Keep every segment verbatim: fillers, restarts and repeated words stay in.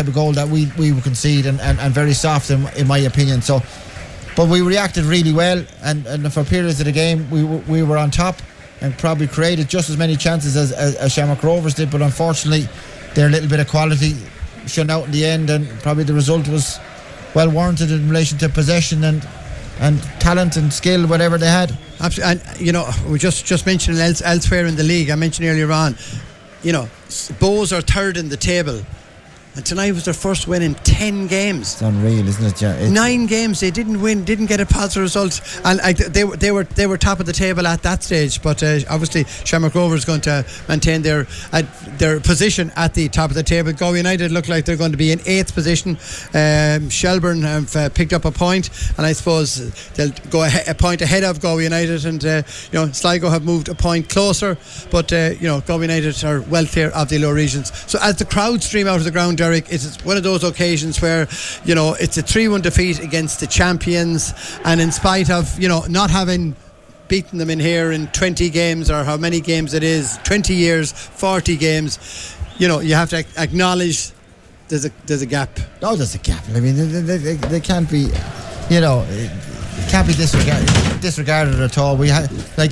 type of goal that we, we would concede, and, and, and very soft in, in my opinion. So, but we reacted really well, and, and for periods of the game we we were on top and probably created just as many chances as, as, as Shamrock Rovers did, but unfortunately their little bit of quality shone out in the end, and probably the result was well warranted in relation to possession and and talent and skill, whatever they had. Absolutely. And you know, we just just mentioned else, elsewhere in the league, I mentioned earlier on, you know, Bows are third in the table, and tonight was their first win in ten games. It's unreal, isn't it? Yeah, Nine games they didn't win, didn't get a positive result, and I, they were they were they were top of the table at that stage. But uh, obviously Shamrock Rovers is going to maintain their uh, their position at the top of the table. Galway United look like they're going to be in eighth position. Um, Shelburne have uh, picked up a point, and I suppose they'll go a, a point ahead of Galway United, and uh, you know, Sligo have moved a point closer. But uh, you know, Galway United are well clear of the lower regions. So as the crowd stream out of the ground, Derek, it's one of those occasions where, you know, it's a three one defeat against the champions, and in spite of, you know, not having beaten them in here in twenty games, or how many games it is, twenty years, forty games, you know, you have to acknowledge there's a there's a gap. Oh, there's a gap. I mean, they, they, they, they can't be, you know, it can't be disregarded, disregarded at all. We ha- like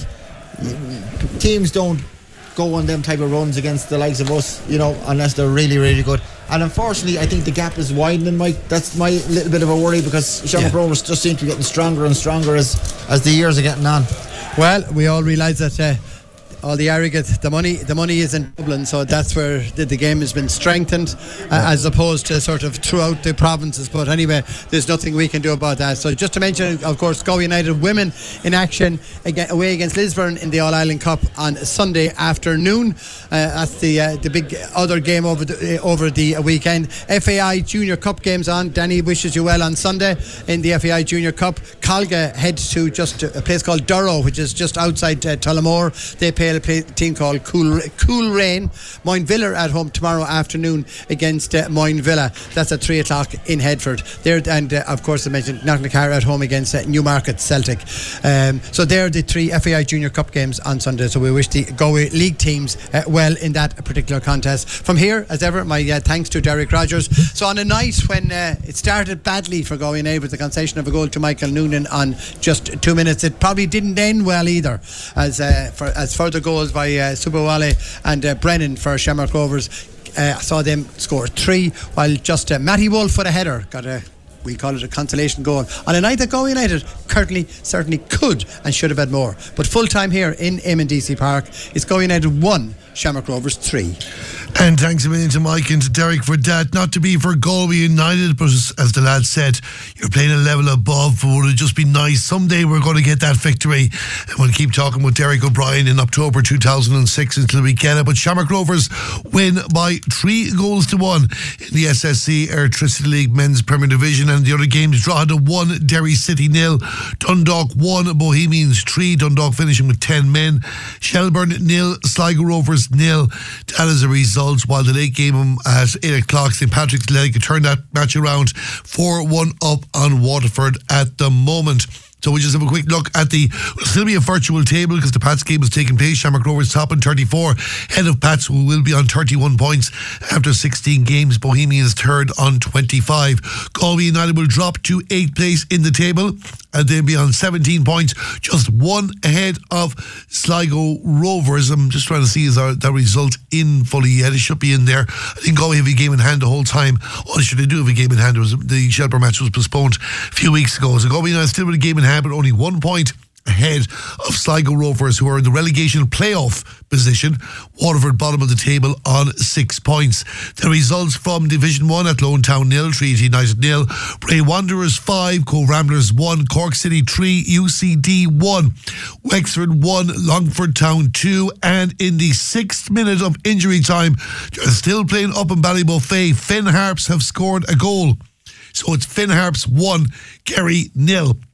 teams don't go on them type of runs against the likes of us, you know, unless they're really, really good. And unfortunately, I think the gap is widening, Mike. That's my little bit of a worry, because Shamrock yeah. Rovers just seem to be getting stronger and stronger as, as the years are getting on. Well, we all realise that uh, all the arrogant, the money the money is in Dublin, so that's where the, the game has been strengthened, uh, as opposed to sort of throughout the provinces. But anyway, there's nothing we can do about that. So just to mention, of course, Galway United women in action again, away against Lisburn in the All-Ireland Cup on Sunday afternoon. Uh, that's the uh, the big other game over the, uh, over the weekend. F A I Junior Cup games on. Danny wishes you well on Sunday in the F A I Junior Cup. Colga heads to just a place called Durrow, which is just outside uh, Tullamore. They play a team called Cool Cool Rain. Moyne-Villa at home tomorrow afternoon against uh, Moyne-Villa. That's at three o'clock in Headford. There, and uh, of course I mentioned Knocknacar at home against uh, Newmarket Celtic. Um, so they're the three F A I Junior Cup games on Sunday. So we wish the Galway League teams uh, well in that particular contest. From here, as ever, my uh, thanks to Derek Rogers. So on a night when uh, it started badly for Galway United with the concession of a goal to Michael Noonan on just two minutes, it probably didn't end well either, as uh, for as further goals by uh, Subawale and uh, Brennan for Shamrock Rovers. uh, I saw them score three, while just uh, Matty Wolf with a header got a, we call it a consolation goal on a night that Galway United currently certainly could and should have had more. But full time here in Eamon D C Park, it's Galway United one, Shamrock Rovers three. And thanks a million to Mike and to Derek for that. Not to be for Galway United, but as, as the lad said, you're playing a level above. Would it just be nice? Someday we're going to get that victory. And we'll keep talking with Derek O'Brien in October two thousand six until we get it. But Shamrock Rovers win by three goals to one in the S S C Electricity League Men's Premier Division. And the other games, Drogheda one, Derry City nil, Dundalk one, Bohemians three, Dundalk finishing with ten men, Shelburne nil, Sligo Rovers nil. That is a result. While the late game at eight o'clock, St Patrick's Leg turned that match around four one up on Waterford at the moment. So we just have a quick look at the, will still be a virtual table because the Pats game is taking place. Shamrock Rovers top on thirty-four, head of Pats, who will be on thirty-one points after sixteen games. Bohemians third on twenty-five. Galway United will drop to eighth place in the table, and they'll be on seventeen points, just one ahead of Sligo Rovers. I'm just trying to see is our, that result in fully yet. It should be in there. I think Galway have a game in hand the whole time. Or should they do have a game in hand? It was, the Shelburne match was postponed a few weeks ago. So Galway United still with a game in hand, but only one point ahead of Sligo Rovers, who are in the relegation playoff position. Waterford bottom of the table on six points. The results from Division one at Lone Town nil, Trinity United nil, Bray Wanderers five, Co Ramblers one, Cork City three, U C D one, Wexford one, Longford Town two, and in the sixth minute of injury time, they're still playing up in Ballyboffey. Finn Harps have scored a goal. So it's Finn Harps one, Kerry nil.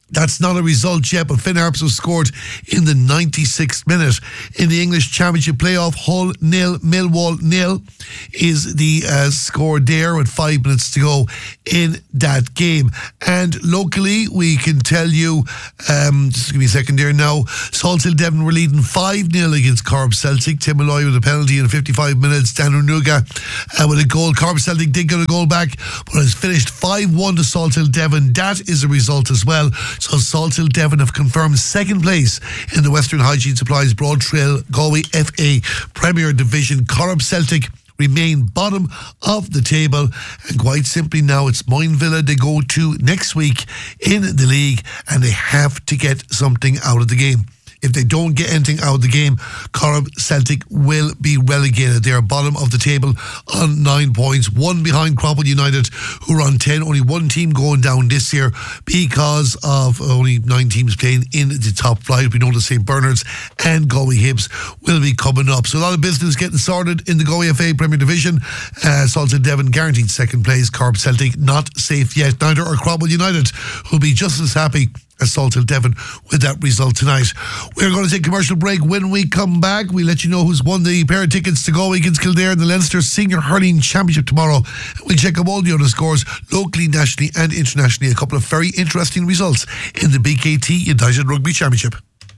That's not a result yet, but Finn Harps have scored in the ninety-sixth minute. In the English Championship playoff, Hull nil, Millwall nil is the uh, score there with five minutes to go in that game. And locally, we can tell you, um, just give me a second there now, Salthill Devon were leading five nil against Corb Celtic. Tim Malloy with a penalty in fifty-five minutes. Dan Unuga uh, with a goal. Corb Celtic did get a goal back, but has finished five one to Salthill Devon. That is a result as well. So Salthill Devon have confirmed second place in the Western Hygiene Supplies Broad Trail Galway F A Premier Division. Corb Celtic remain bottom of the table, and quite simply now it's Moyne Villa they go to next week in the league, and they have to get something out of the game. If they don't get anything out of the game, Corb Celtic will be relegated. They are bottom of the table on nine points, one behind Cropple United, who are on ten. Only one team going down this year because of only nine teams playing in the top flight. We know the Saint Bernards and Galway Hibs will be coming up. So a lot of business getting started in the Galway F A Premier Division. Uh, Salthill Devon guaranteed second place. Corb Celtic not safe yet. Neither are Cropple United, who'll be just as happy as Salthill Devon with that result tonight. We're going to take a commercial break. When we come back, we let you know who's won the pair of tickets to go against Kildare in the Leinster Senior Hurling Championship tomorrow. We'll check up all the other scores locally, nationally and internationally. A couple of very interesting results in the B K T United Rugby Championship.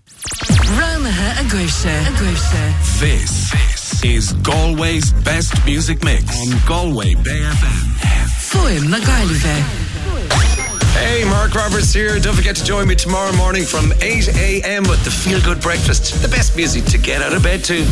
Ramaha Agusha. Agusha. This, this is Galway's best music mix on Galway Bay F M. Fuim Nagarlive. Hey, Mark Roberts here. Don't forget to join me tomorrow morning from eight a.m. with the Feel Good Breakfast. The best music to get out of bed to.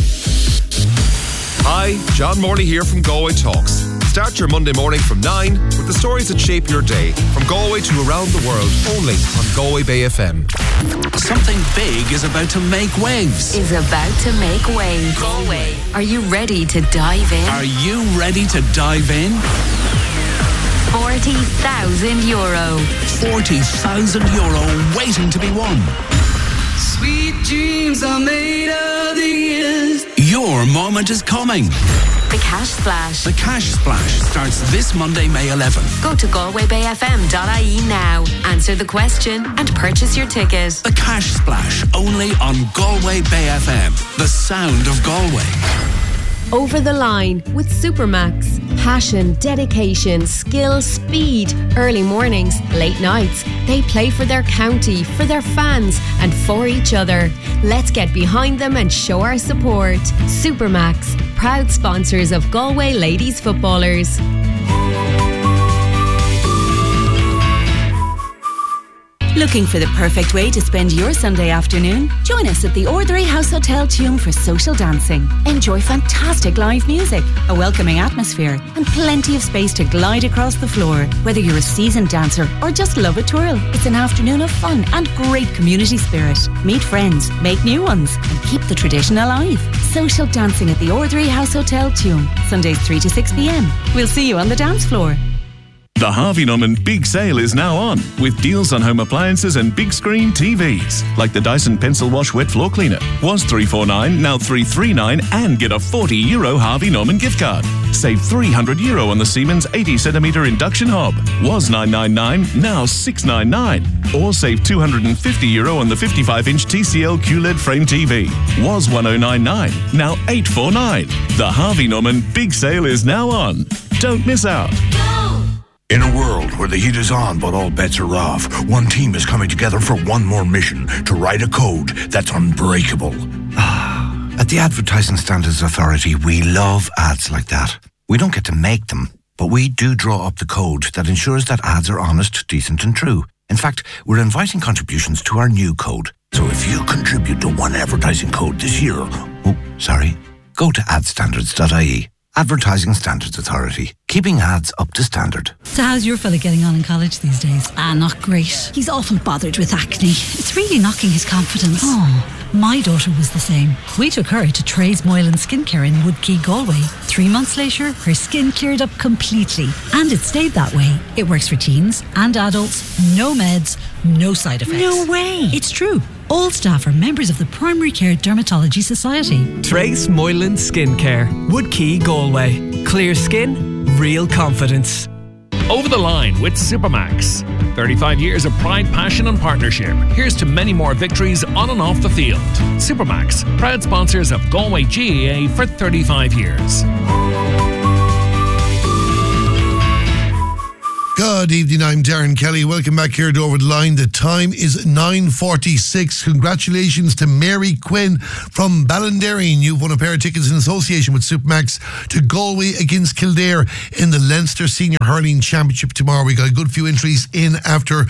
Hi, John Morley here from Galway Talks. Start your Monday morning from nine with the stories that shape your day, from Galway to around the world, only on Galway Bay F M. Something big is about to make waves. Is about to make waves. Galway. Are you ready to dive in? Are you ready to dive in? forty thousand euro. forty thousand euro waiting to be won. Sweet dreams are made of these. Your moment is coming. The Cash Splash. The Cash Splash starts this Monday, May eleventh. Go to galway bay f m dot I E now, answer the question and purchase your ticket. The Cash Splash, only on Galway Bay F M. The sound of Galway. Over the line with Supermax. Passion, dedication, skill, speed. Early mornings, late nights. They play for their county, for their fans, and for each other. Let's get behind them and show our support. Supermax, proud sponsors of Galway Ladies Footballers. Looking for the perfect way to spend your Sunday afternoon? Join us at the Ordinary House Hotel Tuam for social dancing. Enjoy fantastic live music, a welcoming atmosphere, and plenty of space to glide across the floor. Whether you're a seasoned dancer or just love a twirl, it's an afternoon of fun and great community spirit. Meet friends, make new ones, and keep the tradition alive. Social dancing at the Ordinary House Hotel Tuam, Sundays three to six p.m. We'll see you on the dance floor. The Harvey Norman Big Sale is now on, with deals on home appliances and big screen T Vs. Like the Dyson Pencil Wash Wet Floor Cleaner. Was three forty-nine, now three thirty-nine, and get a forty euro Harvey Norman gift card. Save three hundred euro on the Siemens eighty centimetre induction hob. Was nine ninety-nine, now six ninety-nine. Or save two hundred fifty euro on the fifty-five inch T C L Q L E D frame T V. Was ten ninety-nine, now eight forty-nine. The Harvey Norman Big Sale is now on. Don't miss out. In a world where the heat is on but all bets are off, one team is coming together for one more mission: to write a code that's unbreakable. At the Advertising Standards Authority, we love ads like that. We don't get to make them, but we do draw up the code that ensures that ads are honest, decent and true. In fact, we're inviting contributions to our new code. So if you contribute to one advertising code this year, oh, sorry, go to ad standards dot I E. Advertising Standards Authority, keeping ads up to standard. So how's your fella getting on in college these days? Ah, not great. He's awful bothered with acne. It's really knocking his confidence. Oh, my daughter was the same. We took her to Trey's Moylan Skincare in Woodkey, Galway. Three months later, her skin cleared up completely. And it stayed that way. It works for teens and adults. No meds, no side effects. No way. It's true. All staff are members of the Primary Care Dermatology Society. Trace Moylan Skincare, Woodkey, Galway. Clear skin, real confidence. Over the Line with Supermax. thirty-five years of pride, passion and partnership. Here's to many more victories on and off the field. Supermax, proud sponsors of Galway G A A for thirty-five years. Good evening, I'm Darren Kelly. Welcome back here to Over the Line. The time is nine forty-six. Congratulations to Mary Quinn from Ballinderreen. You've won a pair of tickets in association with Supermax to Galway against Kildare in the Leinster Senior Hurling Championship tomorrow. We got a good few entries in after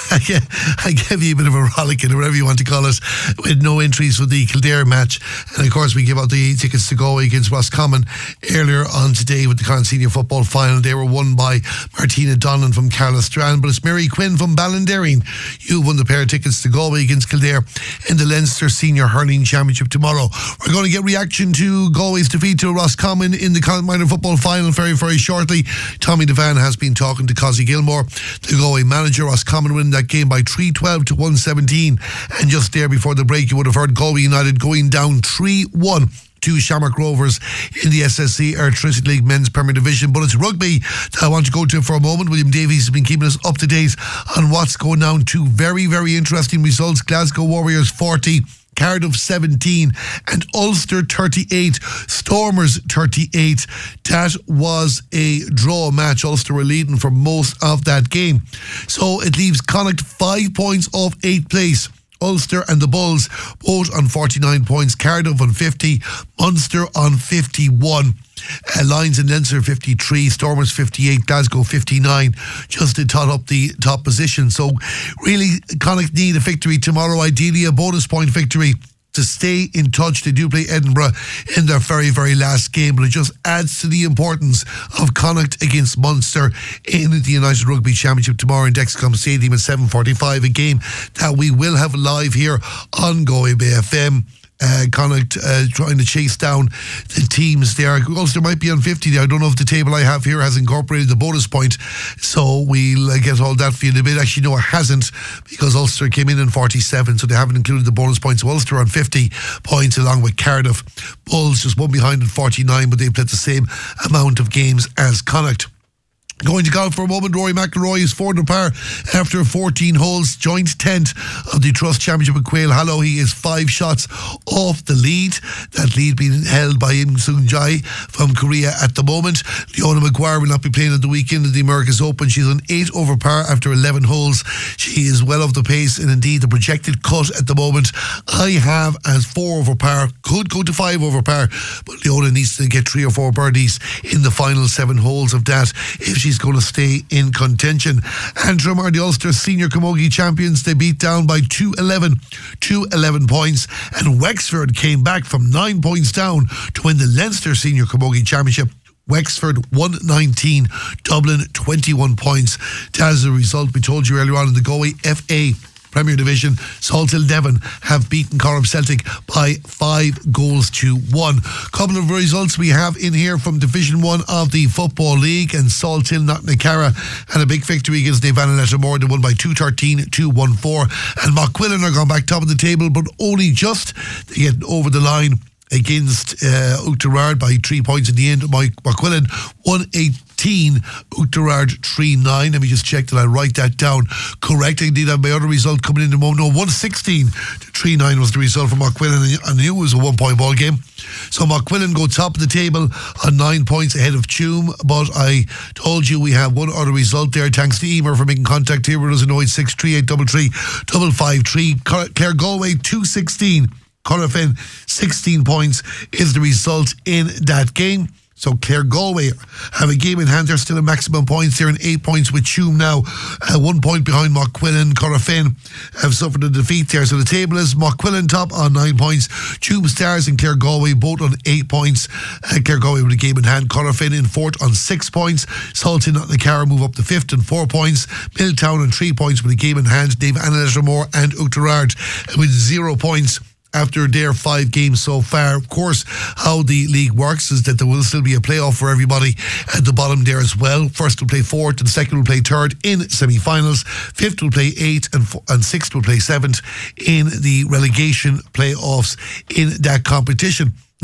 I gave you a bit of a rollicking or whatever you want to call it, with no entries for the Kildare match. And of course we give out the tickets to Galway against Roscommon earlier on today with the Connacht Senior Football Final. They were won by Martina Donlan from Carla Strand, but it's Mary Quinn from Ballinderreen. You won the pair of tickets to Galway against Kildare in the Leinster Senior Hurling Championship tomorrow. We're going to get reaction to Galway's defeat to Roscommon in the Connacht Minor Football Final very, very shortly. Tommy Devan has been talking to Cosy Gilmore, the Galway manager. Roscommon winning that game by three twelve to one seventeen, and just there before the break you would have heard Galway United going down three one to Shamrock Rovers in the S S C Electricity League Men's Premier Division. But it's rugby that I want to go to for a moment. William Davies has been keeping us up to date on what's going on. Two very, very interesting results. Glasgow Warriors forty, Cardiff seventeen, and Ulster thirty-eight, Stormers thirty-eight. That was a draw match. Ulster were leading for most of that game. So it leaves Connacht five points off eighth place. Ulster and the Bulls both on forty-nine points, Cardiff on fifty, Munster on fifty-one, uh, Lions and Leinster fifty-three, Stormers fifty-eight, Glasgow fifty-nine, just to tot up the top position. So really Connacht need a victory tomorrow, ideally a bonus point victory to stay in touch. They do play Edinburgh in their very, very last game, but it just adds to the importance of Connacht against Munster in the United Rugby Championship tomorrow in Dexcom Stadium at seven forty-five, a game that we will have live here on Galway Bay F M. Uh, Connacht uh, trying to chase down the teams there. Ulster might be on fifty there. I don't know if the table I have here has incorporated the bonus point, so we'll uh, get all that for you in a bit. Actually, no, it hasn't, because Ulster came in in forty-seven, so they haven't included the bonus points. So Ulster on fifty points along with Cardiff. Bulls just one behind at forty-nine, but they've played the same amount of games as Connacht. Going to golf for a moment, Rory McIlroy is four under par after fourteen holes, joint tenth of the Trust Championship at Quail Hollow. He is five shots off the lead. That lead being held by Im Sung Jae from Korea at the moment. Leona Maguire will not be playing at the weekend at the America's Open. She's on eight over par after eleven holes. She is well off the pace, and indeed the projected cut at the moment I have as four over par. Could go to five over par, but Leona needs to get three or four birdies in the final seven holes of that if she's going to stay in contention. Antrim are the Ulster Senior Camogie champions. They beat down by two eleven, two eleven points, and Wexford came back from nine points down to win the Leinster Senior Camogie Championship. Wexford one nineteen, Dublin twenty-one points. As a result, we told you earlier on in the Galway F A Premier Division, Salthill Devon have beaten Corrib Celtic by five goals to one. Couple of results we have in here from Division one of the Football League, and Salthill Knocknacarra had a big victory against Navan Lettermore. They won by two thirteen, two fourteen, and Mockquillan are gone back top of the table, but only just to get over the line against uh, Oughterard by three points in the end. Mockquillan one eighteen, Oughterard three nine. Let me just check that I write that down correct. Indeed, my other result coming in the moment. No, one sixteen to three nine was the result for Mockquillan. I knew it was a one point ball game. So Mockquillan go top of the table on nine points ahead of Tuam, but I told you we have one other result there. Thanks to Emer for making contact here with us in oh eight six, three eight three three, five five three. Clare Galway two sixteen, Corofin sixteen points is the result in that game. So Clare Galway have a game in hand. They're still at maximum points. They're in eight points with Tuam now. Uh, one point behind Mockquillan. Corofin have suffered a defeat there. So the table is Mockquillan top on nine points. Tuam Stars and Clare Galway both on eight points. Uh, Clare Galway with a game in hand. Corofin in fourth on six points. Salthill Knocknacarra move up to fifth on four points. Milltown on three points with a game in hand. Dave Lettermore and Oughterard with zero points after their five games so far. Of course, how the league works is that there will still be a playoff for everybody at the bottom there as well. First will play fourth and second will play third in semi-finals. Fifth will play eighth and, f- and sixth will play seventh in the relegation playoffs in that competition.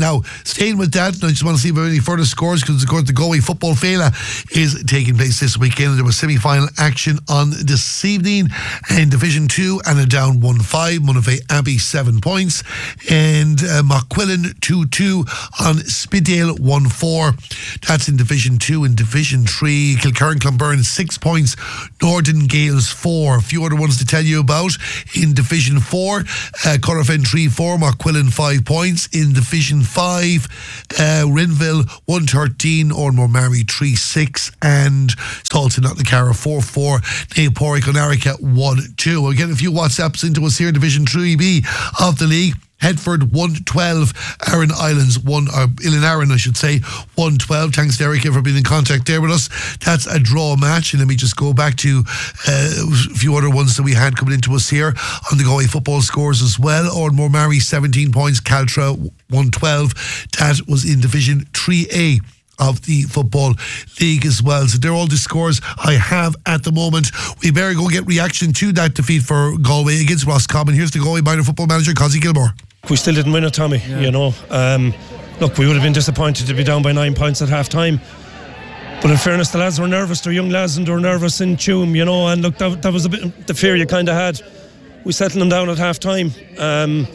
Now, staying with that, I just want to see if there are any further scores, because of course the Galway Football Fela is taking place this weekend. There was semi-final action on this evening in Division two, and a down one five, Monavea Abbey seven points, and uh, Mockquillan two two on Spiddale one four. That's in Division two. In Division three, Kilkerran Clonberne six points, Northern Gales four. A few other ones to tell you about. In Division four, uh, Corofin three four, Mockquillan five points. In Division five, uh, Rinville one thirteen, Ormore Mary three six, and Salton Knocknacarra four four, Naporrick Onarica one two. We're getting a few WhatsApps into us here in Division three B of the league. Headford one twelve, Arran Islands one, or Illanerin I should say, one twelve. Thanks to Eric for being in contact there with us. That's a draw match. And let me just go back to uh, a few other ones that we had coming into us here on the Galway football scores as well. Ardmore Mary seventeen points, Caltra one twelve. That was in Division three A of the Football League as well. So they're all the scores I have at the moment. We better go get reaction to that defeat for Galway against Roscommon. Here's the Galway minor football manager, Cosy Gilmore. We still didn't win it, Tommy. Yeah. You know, um, look, we would have been disappointed to be down by nine points at half time. But in fairness, the lads were nervous. They're young lads and they were nervous in Tuam, you know. And look, that, that was a bit the fear you kind of had. We settled them down at half time. Um,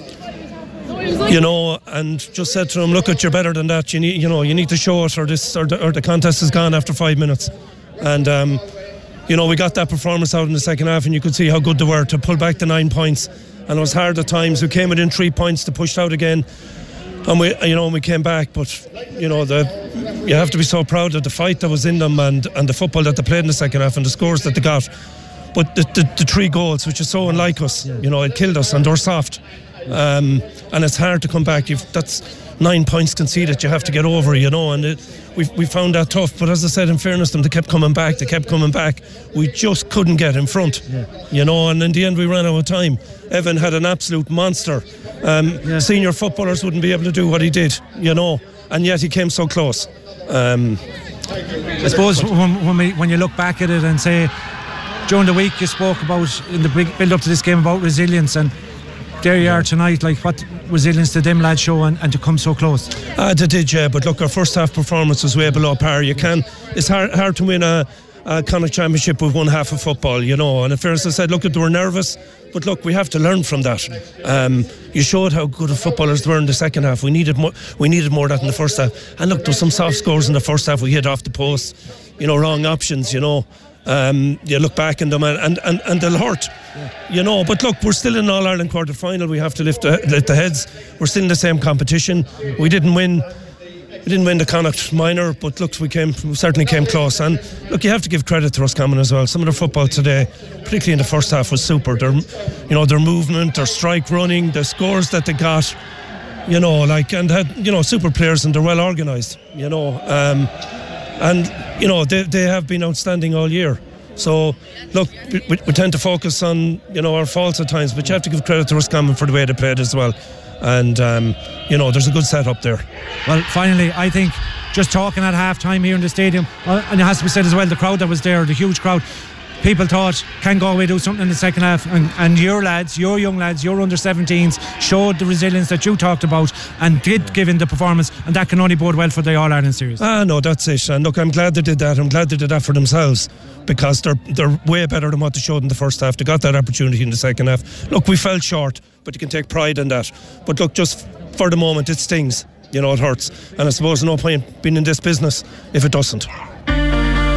you know, and just said to them, look, at you're better than that. You need, you know, you need to show it, or this, or the, or the contest is gone after five minutes. And um, you know, we got that performance out in the second half, and you could see how good they were to pull back the nine points. And it was hard at times. We came within three points to push out again, and we, you know, we came back. But you know, the you have to be so proud of the fight that was in them, and, and the football that they played in the second half, and the scores that they got. But the, the, the three goals, which is so unlike us, you know, it killed us, and they're soft. Um, and it's hard to come back. You've, that's nine points conceded you have to get over, you know, and it, we we found that tough. But as I said, in fairness to them, they kept coming back, they kept coming back. We just couldn't get in front, yeah. you know, and in the end we ran out of time. Evan had an absolute monster. Um, yeah. Senior footballers wouldn't be able to do what he did, you know, and yet he came so close. Um, I suppose when, when, we, when you look back at it and say, during the week you spoke about, in the big build up to this game, about resilience, and there you are tonight. Like, what resilience did them lads show, and, and to come so close? Uh, they did, yeah, but look, our first half performance was way below par. You can, it's hard, hard to win a, a Connacht Championship with one half of football, you know. And at first I said, look, they were nervous, but look, we have to learn from that. Um, you showed how good of footballers they were in the second half. We needed more. We needed more of that in the first half. And look, there was some soft scores in the first half. We hit off the post, you know, wrong options, you know. Um, you look back in them and, and, and, and they'll hurt, yeah. you know. But look, we're still in All Ireland quarter final. We have to lift the, lift the heads. We're still in the same competition. We didn't win. We didn't win the Connacht minor, but look, we came. We certainly came close. And look, you have to give credit to Roscommon as well. Some of their football today, particularly in the first half, was super. Their, you know, their movement, their strike running, the scores that they got. You know, like, and had, you know, super players, and they're well organised. You know. Um, And, you know, they they have been outstanding all year. So, look, we, we tend to focus on, you know, our faults at times, but you have to give credit to Roscommon for the way they played as well. And, um, you know, there's a good setup there. Well, finally, I think just talking at half-time here in the stadium, and it has to be said as well, the crowd that was there, the huge crowd, people thought, can Galway do something in the second half? And, and your lads, your young lads, your under seventeens showed the resilience that you talked about and did give in the performance, and that can only bode well for the All-Ireland series. Ah, no, that's it. And look, I'm glad they did that. I'm glad they did that for themselves, because they're they're way better than what they showed in the first half. They got that opportunity in the second half. Look, we fell short, but you can take pride in that. But look, just for the moment, it stings. You know, it hurts. And I suppose no point being in this business if it doesn't.